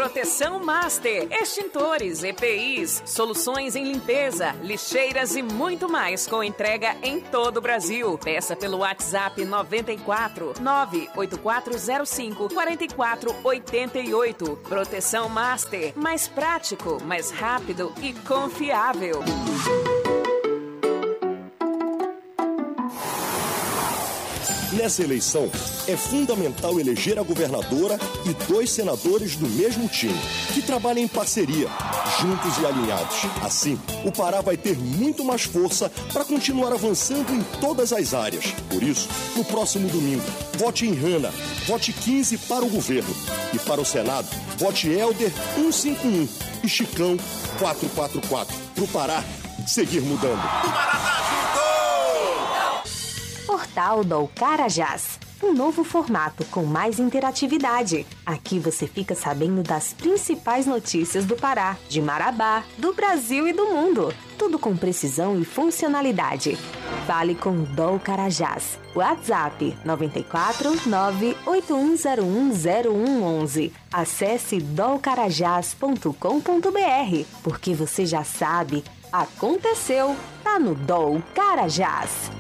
Proteção Master, extintores, EPIs, soluções em limpeza, lixeiras e muito mais com entrega em todo o Brasil. Peça pelo WhatsApp 94 98405 4488. Proteção Master, mais prático, mais rápido e confiável. Nessa eleição, é fundamental eleger a governadora e 2 senadores do mesmo time, que trabalhem em parceria, juntos e alinhados. Assim, o Pará vai ter muito mais força para continuar avançando em todas as áreas. Por isso, no próximo domingo, vote em Hanna, vote 15 para o governo. E para o Senado, vote Helder 151 e Chicão 444. Para o Pará seguir mudando. Portal do Carajás, um novo formato com mais interatividade. Aqui você fica sabendo das principais notícias do Pará, de Marabá, do Brasil e do mundo. Tudo com precisão e funcionalidade. Fale com Dol Carajás. WhatsApp 94 981010111. Acesse dolcarajás.com.br, porque você já sabe, aconteceu, tá no Dol Carajás.